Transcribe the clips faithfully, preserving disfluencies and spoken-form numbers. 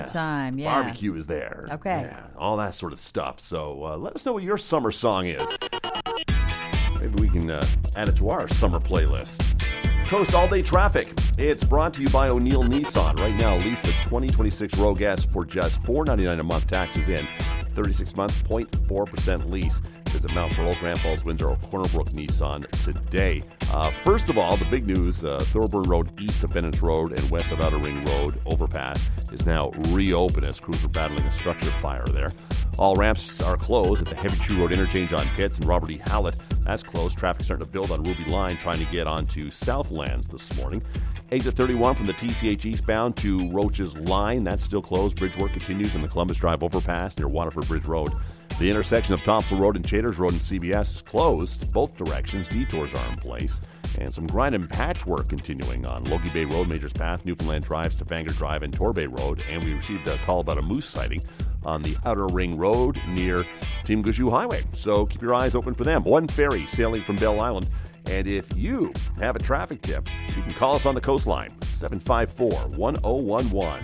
time, yeah. Barbecue is there. Okay. Yeah, all that sort of stuff. So uh, let us know what your summer song is. Maybe we can uh, add it to our summer playlist. Coast All-Day Traffic. It's brought to you by O'Neill Nissan. Right now, lease the twenty twenty-six Rogue S for just four hundred ninety-nine dollars a month, taxes in. thirty-six month, zero point four percent lease. Visit Mount Pearl, Grand Falls, Windsor, or Corner Brook Nissan today. Uh, first of all, the big news, uh, Thorburn Road east of Bennett Road and west of Outer Ring Road overpass is now reopened as crews are battling a structure fire there. All ramps are closed at the Heavy Tree Road interchange on Pitts and Robert E. Hallett. That's closed. Traffic starting to build on Ruby Line, trying to get onto Southlands this morning. Exit thirty-one from the T C H eastbound to Roach's Line. That's still closed. Bridge work continues in the Columbus Drive overpass near Waterford Bridge Road. The intersection of Thompson Road and Chaders Road and C B S is closed. Both directions. Detours are in place. And some grind and patch work continuing on Logie Bay Road, Majors Path, Newfoundland Drive, Stavanger Drive, and Torbay Road. And we received a call about a moose sighting on the Outer Ring Road near Team Gushu Highway. So keep your eyes open for them. One ferry sailing from Bell Island. And if you have a traffic tip, you can call us on the coastline, seven five four, one oh one one.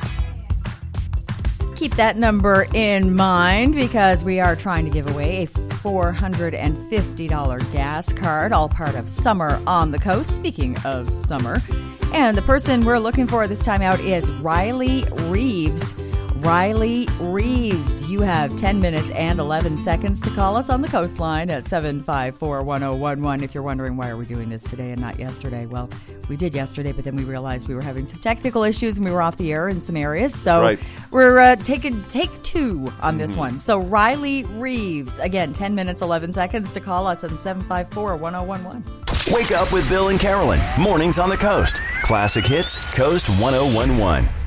Keep that number in mind because we are trying to give away a four hundred fifty dollars gas card, all part of Summer on the Coast. Speaking of summer. And the person we're looking for this time out is Riley Reeves. Riley Reeves, you have ten minutes and eleven seconds to call us on the coastline at seven five four, one oh one one. If you're wondering why are we doing this today and not yesterday, well, we did yesterday, but then we realized we were having some technical issues and we were off the air in some areas. So right. we're uh, taking take two on this mm-hmm. one. So Riley Reeves, again, ten minutes, eleven seconds to call us on seven five four, one oh one one. Wake up with Bill and Carolyn. Mornings on the Coast. Classic Hits, Coast one oh one one.